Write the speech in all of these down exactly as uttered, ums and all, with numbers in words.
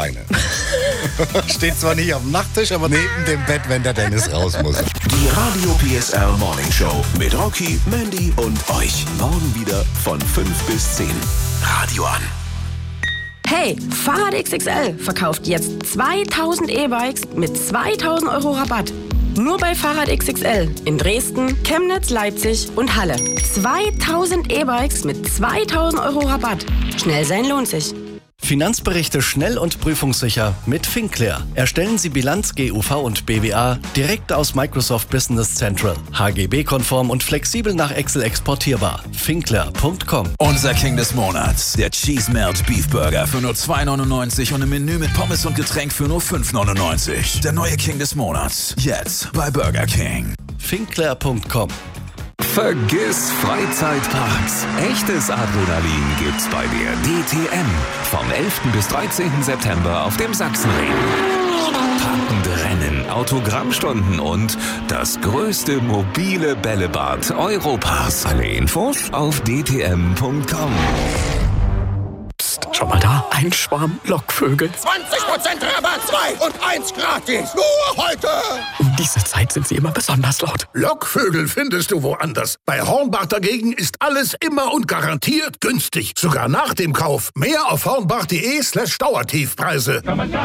Beine. Steht zwar nicht auf dem Nachttisch, aber neben dem Bett, wenn der Dennis raus muss. Die Radio P S R Morning Show mit Rocky, Mandy und euch. Morgen wieder von fünf bis zehn. Radio an. Hey, Fahrrad X X L verkauft jetzt zweitausend E-Bikes mit zweitausend Euro Rabatt. Nur bei Fahrrad X X L in Dresden, Chemnitz, Leipzig und Halle. zweitausend E-Bikes mit zweitausend Euro Rabatt. Schnell sein lohnt sich. Finanzberichte schnell und prüfungssicher mit Finclair. Erstellen Sie Bilanz, G U V und B W A direkt aus Microsoft Business Central. H G B-konform und flexibel nach Excel exportierbar. Finclair punkt com. Unser King des Monats, der Cheese Melt Beef Burger für nur zwei neunundneunzig und ein Menü mit Pommes und Getränk für nur fünf neunundneunzig. Der neue King des Monats, jetzt bei Burger King. Finclair punkt com. Vergiss Freizeitparks. Echtes Adrenalin gibt's bei der D T M. Vom elften bis dreizehnten September auf dem Sachsenring. Packende Rennen, Autogrammstunden und das größte mobile Bällebad Europas. Alle Infos auf d t m punkt com. Psst, schau mal da, ein Schwarm Lockvögel. zwanzig Prozent Rabatt, zwei und eins gratis. Nur heute. Um diese Zeit sind sie immer besonders laut. Lockvögel findest du woanders. Bei Hornbach dagegen ist alles immer und garantiert günstig. Sogar nach dem Kauf. Mehr auf hornbach.de slash Dauertiefpreise.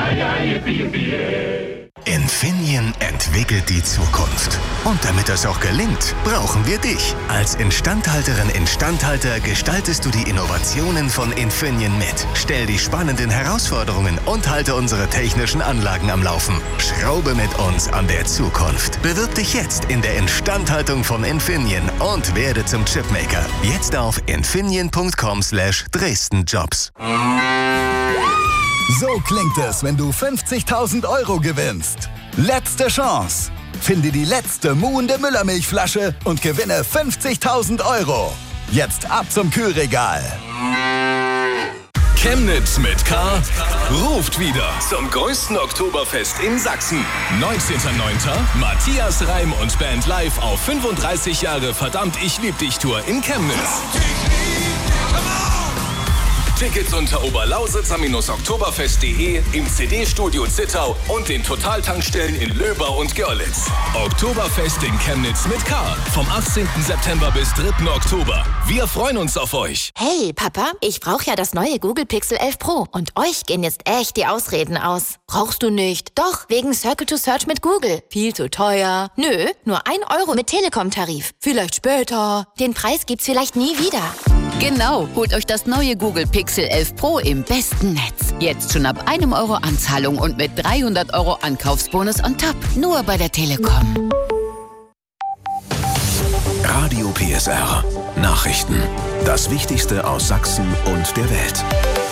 Infineon entwickelt die Zukunft. Und damit das auch gelingt, brauchen wir dich. Als Instandhalterin, Instandhalter gestaltest du die Innovationen von Infineon mit. Stell die spannenden Herausforderungen und halte unsere technischen Anlagen am Laufen. Schraube mit uns an der Zukunft. Bewirb dich jetzt in der Instandhaltung von Infineon und werde zum Chipmaker. Jetzt auf infineon punkt com slash Dresden Jobs. So klingt es, wenn du fünfzigtausend Euro gewinnst. Letzte Chance. Finde die letzte muhende Müllermilchflasche und gewinne fünfzigtausend Euro. Jetzt ab zum Kühlregal. Chemnitz mit K ruft wieder zum größten Oktoberfest in Sachsen. neunzehnten neunten Matthias Reim und Band live auf fünfunddreißig Jahre Verdammt, ich lieb dich Tour in Chemnitz. Tickets unter oberlausitzer-oktoberfest punkt de, im C D-Studio Zittau und den Totaltankstellen in Löbau und Görlitz. Oktoberfest in Chemnitz mit K. Vom achtzehnten September bis dritten Oktober. Wir freuen uns auf euch. Hey, Papa, ich brauche ja das neue Google Pixel elf Pro. Und euch gehen jetzt echt die Ausreden aus. Brauchst du nicht? Doch, wegen Circle to Search mit Google. Viel zu teuer. Nö, nur ein Euro mit Telekom-Tarif. Vielleicht später. Den Preis gibt's vielleicht nie wieder. Genau, holt euch das neue Google Pixel elf Pro im besten Netz. Jetzt schon ab einem Euro Anzahlung und mit dreihundert Euro Ankaufsbonus on top. Nur bei der Telekom. Radio P S R. Nachrichten. Das Wichtigste aus Sachsen und der Welt.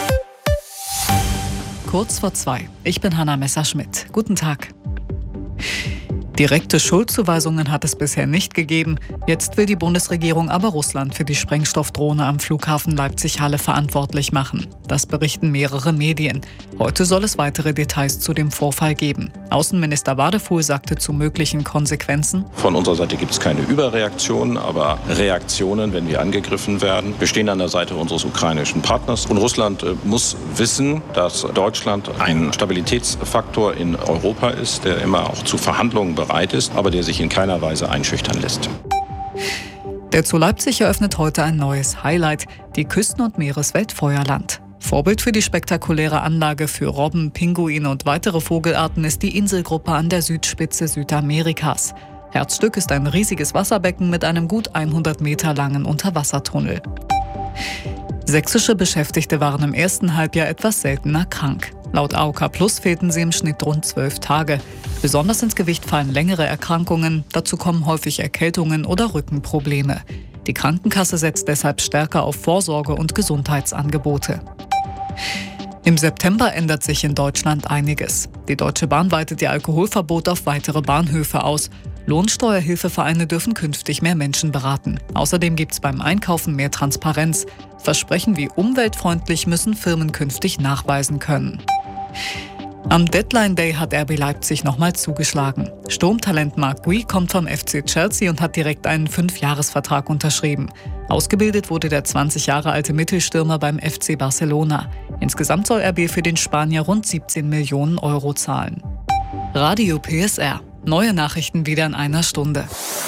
Kurz vor zwei. Ich bin Hanna Messerschmidt. Guten Tag. Direkte Schuldzuweisungen hat es bisher nicht gegeben. Jetzt will die Bundesregierung aber Russland für die Sprengstoffdrohne am Flughafen Leipzig-Halle verantwortlich machen. Das berichten mehrere Medien. Heute soll es weitere Details zu dem Vorfall geben. Außenminister Wadefuhl sagte zu möglichen Konsequenzen: Von unserer Seite gibt es keine Überreaktionen, aber Reaktionen, wenn wir angegriffen werden. Wir stehen an der Seite unseres ukrainischen Partners. Und Russland äh, muss wissen, dass Deutschland ein Stabilitätsfaktor in Europa ist, der immer auch zu Verhandlungen bereit ist, aber der sich in keiner Weise einschüchtern lässt. Der Zoo Leipzig eröffnet heute ein neues Highlight, die Küsten- und Meereswelt Vorbild für die spektakuläre Anlage für Robben, Pinguine und weitere Vogelarten ist die Inselgruppe an der Südspitze Südamerikas. Herzstück ist ein riesiges Wasserbecken mit einem gut hundert Meter langen Unterwassertunnel. Sächsische Beschäftigte waren im ersten Halbjahr etwas seltener krank. Laut A O K Plus fehlten sie im Schnitt rund zwölf Tage. Besonders ins Gewicht fallen längere Erkrankungen, dazu kommen häufig Erkältungen oder Rückenprobleme. Die Krankenkasse setzt deshalb stärker auf Vorsorge- und Gesundheitsangebote. Im September ändert sich in Deutschland einiges. Die Deutsche Bahn weitet ihr Alkoholverbot auf weitere Bahnhöfe aus. Lohnsteuerhilfevereine dürfen künftig mehr Menschen beraten. Außerdem gibt es beim Einkaufen mehr Transparenz. Versprechen wie umweltfreundlich müssen Firmen künftig nachweisen können. Am Deadline Day hat R B Leipzig nochmal zugeschlagen. Sturmtalent Marc Gui kommt vom F C Chelsea und hat direkt einen Fünfjahresvertrag unterschrieben. Ausgebildet wurde der zwanzig Jahre alte Mittelstürmer beim F C Barcelona. Insgesamt soll R B für den Spanier rund siebzehn Millionen Euro zahlen. Radio P S R. Neue Nachrichten wieder in einer Stunde.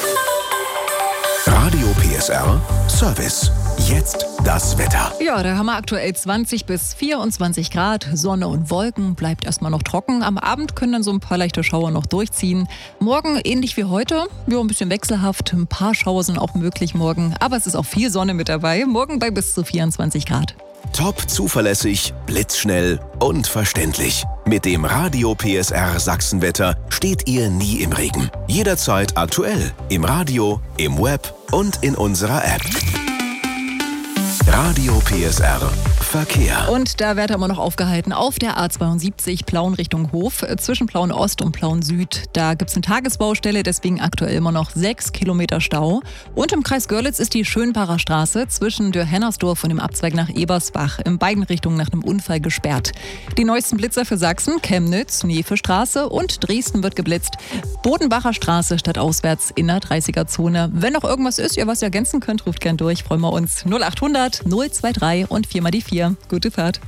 Radio P S R Service. Jetzt das Wetter. Ja, da haben wir aktuell zwanzig bis vierundzwanzig Grad, Sonne und Wolken, bleibt erstmal noch trocken. Am Abend können dann so ein paar leichte Schauer noch durchziehen. Morgen ähnlich wie heute, ja, ein bisschen wechselhaft, ein paar Schauer sind auch möglich morgen, aber es ist auch viel Sonne mit dabei, morgen bei bis zu vierundzwanzig Grad. Top zuverlässig, blitzschnell und verständlich. Mit dem Radio P S R Sachsenwetter steht ihr nie im Regen. Jederzeit aktuell, im Radio, im Web und in unserer App. Radio P S R Verkehr. Und da wird aber noch aufgehalten auf der A zweiundsiebzig Plauen Richtung Hof, zwischen Plauen Ost und Plauen Süd. Da gibt es eine Tagesbaustelle, deswegen aktuell immer noch sechs Kilometer Stau. Und im Kreis Görlitz ist die Schönbacher Straße zwischen Dörr-Hennersdorf und dem Abzweig nach Ebersbach in beiden Richtungen nach einem Unfall gesperrt. Die neuesten Blitzer für Sachsen, Chemnitz, Nefe-Straße und Dresden wird geblitzt. Bodenbacher Straße statt auswärts in der dreißiger-Zone. Wenn noch irgendwas ist, ihr was ihr ergänzen könnt, ruft gern durch, freuen wir uns. null achthundert null zwei drei und vier mal die vier. Gute Fahrt.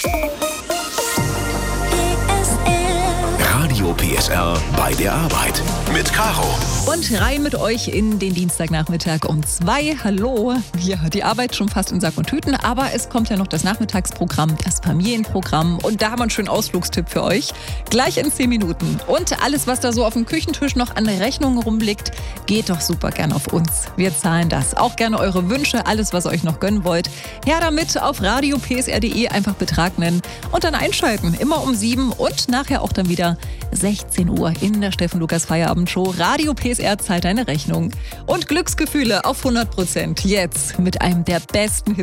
Radio P S R bei der Arbeit mit Caro. Und rein mit euch in den Dienstagnachmittag um zwei. Hallo. Ja, die Arbeit schon fast in Sack und Tüten, aber es kommt ja noch das Nachmittagsprogramm, das Familienprogramm. Und da haben wir einen schönen Ausflugstipp für euch. Gleich in zehn Minuten. Und alles, was da so auf dem Küchentisch noch an Rechnungen rumliegt, geht doch super gern auf uns. Wir zahlen das. Auch gerne eure Wünsche, alles, was ihr euch noch gönnen wollt. Her damit auf radio p s r punkt d e einfach Betrag nennen und dann einschalten. Immer um sieben und nachher auch dann wieder sechzehn Uhr in der Steffen Lukas Feierabendshow. Radio P S R zahlt deine Rechnung. Und Glücksgefühle auf hundert Prozent. Jetzt mit einem der besten Hits